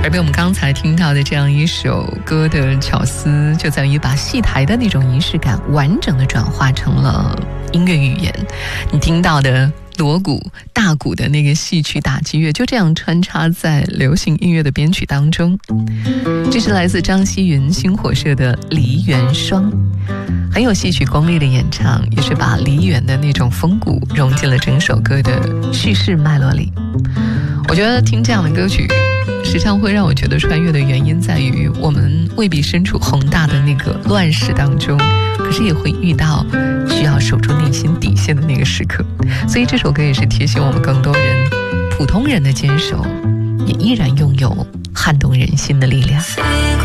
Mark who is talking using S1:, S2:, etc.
S1: 而被我们刚才听到的这样一首歌的巧思，就在于把戏台的那种仪式感完整的转化成了音乐语言。你听到的锣鼓、大鼓的那个戏曲打击乐，就这样穿插在流行音乐的编曲当中。这是来自张希云星火社的《梨园霜》，很有戏曲功力的演唱，也是把梨园的那种风骨融进了整首歌的叙事脉络里。我觉得听这样的歌曲时常会让我觉得穿越的原因在于，我们未必身处宏大的那个乱世当中，可是也会遇到需要守住内心底线的那个时刻。所以这首歌也是提醒我们更多人，普通人的坚守也依然拥有撼动人心的力量。